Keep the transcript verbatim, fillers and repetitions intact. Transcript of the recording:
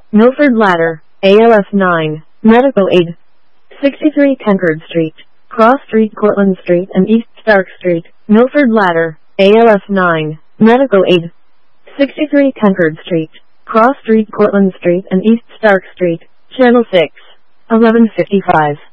Milford Ladder, A L S nine, Medical Aid. sixty-three Tankard Street, Cross Street, Cortlandt Street and East Stark Street, Milford Ladder, A L S nine, Medical Aid. sixty-three Tankard Street, Cross Street, Cortlandt Street and East Stark Street, Channel six, eleven fifty-five.